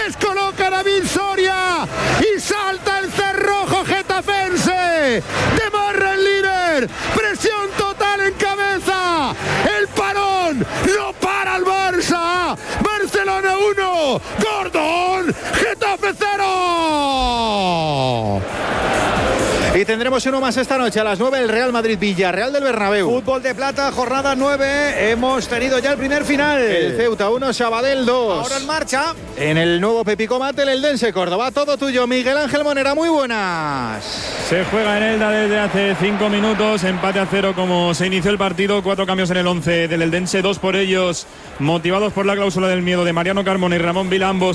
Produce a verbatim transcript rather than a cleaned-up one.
descoloca a David Soria y salta el cerrojo getafense. Demarra el líder, presión total en cabeza, el parón, no para el Barça. Barcelona uno, Gordon, Getafe cero. Y tendremos uno más esta noche a las nueve, el Real Madrid Villarreal del Bernabéu. Fútbol de plata, jornada nueve. Hemos tenido ya el primer final. El Ceuta uno, Sabadell dos. Ahora en marcha. En el nuevo Pepico Mate, el Eldense Córdoba. Todo tuyo, Miguel Ángel Monera. Muy buenas. Se juega en Elda desde hace cinco minutos. Empate a cero como se inició el partido. Cuatro cambios en el once del Eldense. Dos por ellos motivados por la cláusula del miedo de Mariano Carmona y Ramón Vila. Ambos